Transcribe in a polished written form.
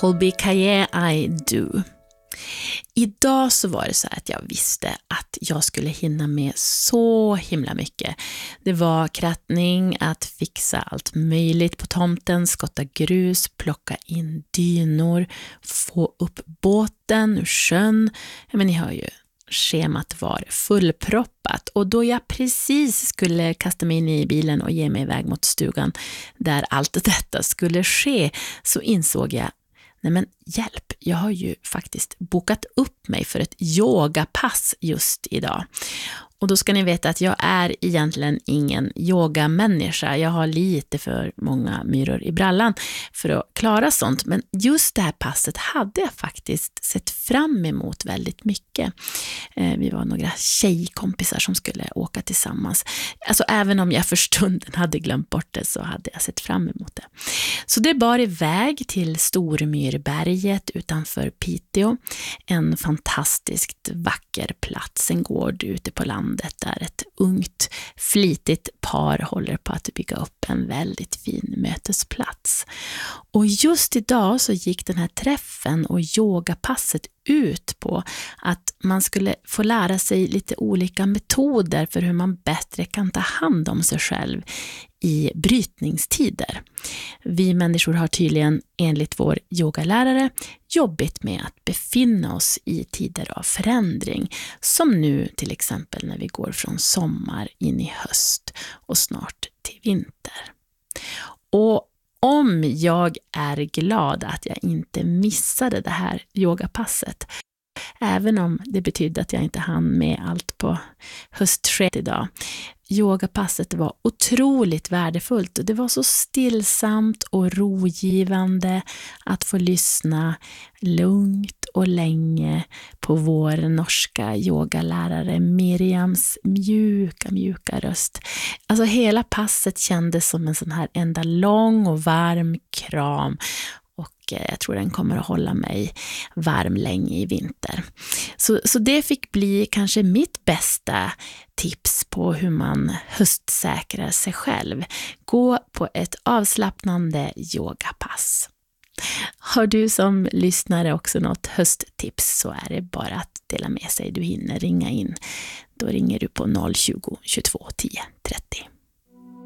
Colby Kaye I Do. Idag så var det så att jag visste att jag skulle hinna med så himla mycket. Det var krattning, att fixa allt möjligt på tomten, skotta grus, plocka in dynor, få upp båten ur sjön. Men ni hör ju, schemat var fullproppat och då jag precis skulle kasta mig in i bilen och ge mig iväg mot stugan där allt detta skulle ske så insåg jag, nej men hjälp, jag har ju faktiskt bokat upp mig för ett yogapass just idag. Och då ska ni veta att jag är egentligen ingen yogamänniska. Jag har lite för många myror i brallan för att klara sånt. Men just det här passet hade jag faktiskt sett fram emot väldigt mycket. Vi var några tjejkompisar som skulle åka tillsammans. Alltså även om jag för stunden hade glömt bort det så hade jag sett fram emot det. Så det bar iväg till Stormyrberget utanför Piteå. En fantastiskt vacker plats, en gård ute på landet där ett ungt, flitigt par håller på att bygga upp en väldigt fin mötesplats. Och just idag så gick den här träffen och yogapasset ut på att man skulle få lära sig lite olika metoder för hur man bättre kan ta hand om sig själv i brytningstider. Vi människor har tydligen enligt vår yogalärare jobbigt med att befinna oss i tider av förändring, som nu till exempel när vi går från sommar in i höst och snart till vinter. Och om jag är glad att jag inte missade det här yogapasset, även om det betydde att jag inte hann med allt på höstskedet idag. Yogapasset var otroligt värdefullt och det var så stillsamt och rogivande att få lyssna lugnt och länge på vår norska yogalärare Miriams mjuka röst. Alltså hela passet kändes som en sån här enda lång och varm kram. Och jag tror den kommer att hålla mig varm länge i vinter. Så det fick bli kanske mitt bästa tips på hur man höstsäkrar sig själv. Gå på ett avslappnande yogapass. Har du som lyssnare också något hösttips så är det bara att dela med sig. Du hinner ringa in. Då ringer du på 020 22 10 30.